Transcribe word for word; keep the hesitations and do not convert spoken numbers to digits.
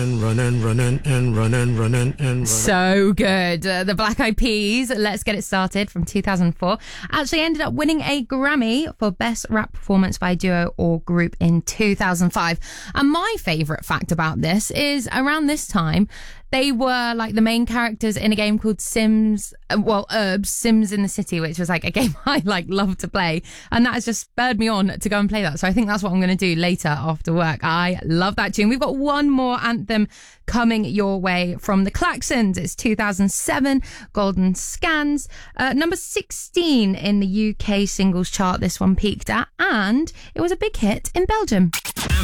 And running, running, and running, running, and running. So good. Uh, the Black Eyed Peas, Let's Get It Started from two thousand four, actually ended up winning a Grammy for Best Rap Performance by a Duo or Group in two thousand five. And my favourite fact about this is around this time, they were like the main characters in a game called Sims, uh, well, Urbz, Sims in the City, which was like a game I like love to play. And that has just spurred me on to go and play that. So I think that's what I'm going to do later after work. I love that tune. We've got one more anthem coming your way from the Klaxons. It's two thousand seven, Golden Scans. Uh, number sixteen in the U K singles chart, this one peaked at. And it was a big hit in Belgium.